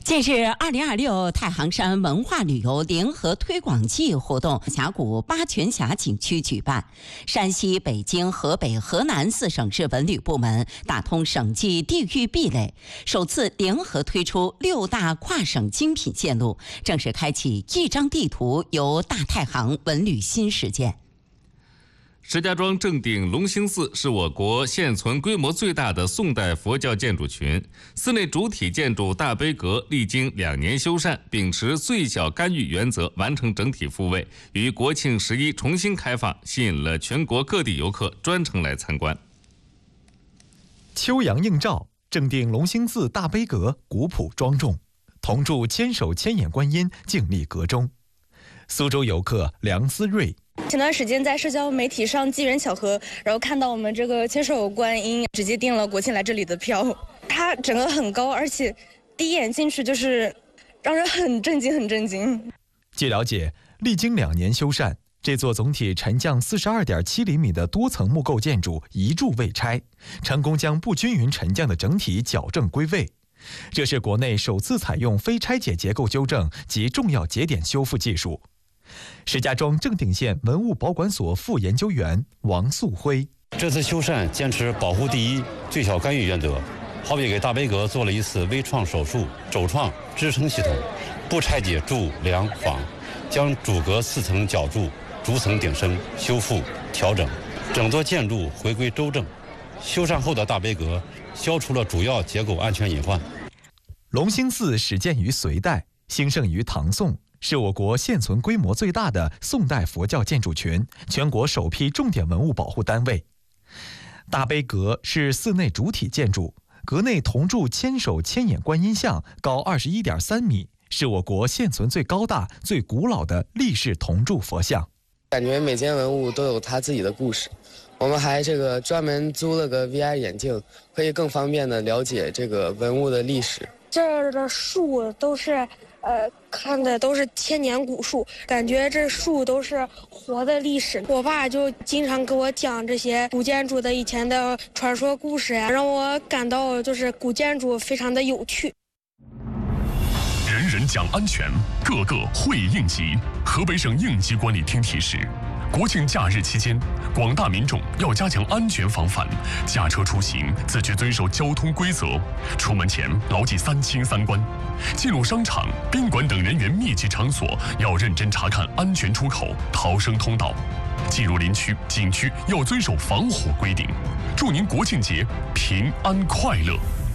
近日，2026太行山文化旅游联合推广季活动峡谷八泉峡景区举办。山西、北京、河北、河南4省市文旅部门打通省际地域壁垒，首次联合推出6大跨省精品线路，正式开启一张地图游大太行文旅新世界。 石家庄正定隆兴寺是我国现存规模最大的宋代佛教建筑群，寺内主体建筑大悲阁历经2年修缮，秉持最小干预原则完成整体复位，于国庆11重新开放，吸引了全国各地游客专程来参观。 秋阳映照，正定隆兴寺大悲阁古朴庄重，铜柱千手千眼观音静立阁中。苏州游客梁思睿。 前段时间在社交媒体上机缘巧合，然后看到我们这个千手观音，直接订了国庆来这里的票。它整个很高，而且第一眼进去就是让人很震惊。 据了解，历经2年修缮，这座总体沉降42.7厘米的多层木构建筑一柱未拆，成功将不均匀沉降的整体矫正归位。这是国内首次采用非拆解结构纠正及重要节点修复技术。石家庄正定县文物保管所副研究员王素辉： 这次修缮坚持保护第一、最小干预原则，好比给大悲阁做了一次微创手术，肘创支撑系统，不拆解柱梁枋，将主阁4层角柱逐层顶升、修复、调整，整座建筑回归周正。修缮后的大悲阁消除了主要结构安全隐患。 隆兴寺始建于隋代，兴盛于唐宋，是我国现存规模最大的宋代佛教建筑群，全国首批重点文物保护单位。大悲阁是寺内主体建筑，阁内铜柱千手千眼观音像高21.3米，是我国现存最高大、最古老的立式铜柱佛像。 感觉每件文物都有它自己的故事。我们还专门租了个 VR 眼镜，可以更方便的了解这个文物的历史。 这儿的树都是看的都是千年古树，感觉这树都是活的历史。我爸就经常给我讲这些古建筑的以前的传说故事呀，让我感到就是古建筑非常的有趣。 人人讲安全，个个会应急。河北省应急管理厅提示，国庆假日期间，广大民众要加强安全防范，驾车出行自觉遵守交通规则，出门前牢记3清3关，进入商场、宾馆等人员密集场所要认真查看安全出口、逃生通道，进入林区、景区要遵守防火规定。祝您国庆节平安快乐！